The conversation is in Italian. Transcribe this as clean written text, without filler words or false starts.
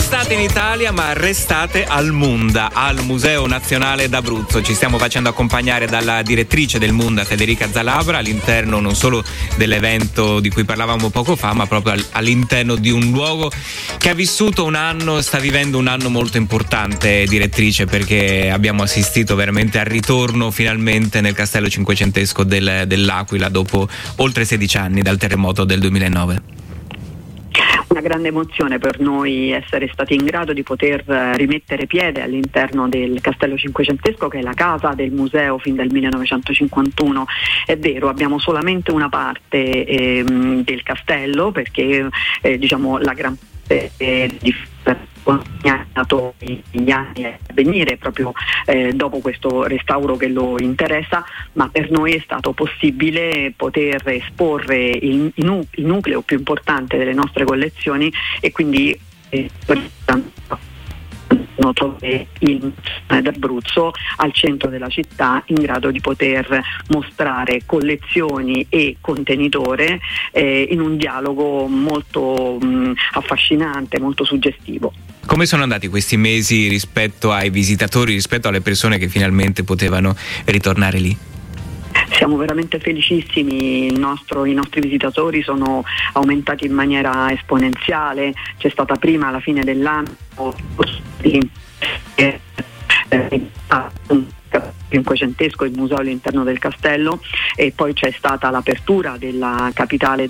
state in Italia, ma restate al Munda, al Museo Nazionale d'Abruzzo. Ci stiamo facendo accompagnare dalla direttrice del Munda, Federica Zalabra, all'interno non solo dell'evento di cui parlavamo poco fa, ma proprio all'interno di un luogo che ha vissuto un anno, sta vivendo un anno molto importante, direttrice, perché abbiamo assistito veramente al ritorno finalmente nel castello cinquecentesco dell'Aquila dopo oltre 16 anni dal terremoto del 2009. Una grande emozione per noi essere stati in grado di poter rimettere piede all'interno del Castello Cinquecentesco, che è la casa del museo fin dal 1951. È vero, abbiamo solamente una parte del castello, perché la gran parte di gli anni a venire proprio dopo questo restauro che lo interessa, ma per noi è stato possibile poter esporre il nucleo più importante delle nostre collezioni e quindi il d'Abruzzo al centro della città, in grado di poter mostrare collezioni e contenitore in un dialogo molto affascinante, molto suggestivo. Come sono andati questi mesi rispetto ai visitatori, rispetto alle persone che finalmente potevano ritornare lì? Siamo veramente felicissimi, i nostri visitatori sono aumentati in maniera esponenziale. C'è stata prima, alla fine dell'anno, cinquecentesco, il museo all'interno del castello, e poi c'è stata l'apertura della capitale